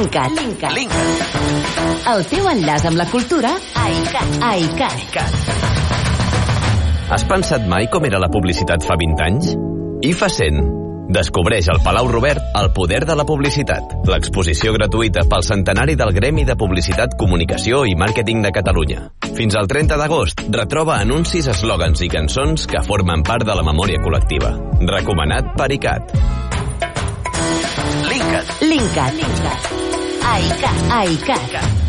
Linkat. El teu enllaç amb la cultura a ICAT. Has pensat mai com era la publicitat fa 20 anys? IFA 100. Descobreix al Palau Robert el poder de la publicitat. L'exposició gratuïta pel centenari del Gremi de Publicitat, Comunicació i Màrqueting de Catalunya. Fins al 30 d'agost, retroba anuncis, eslògans i cançons que formen part de la memòria col·lectiva. Recomanat per ICAT. Linkat. A ICAT.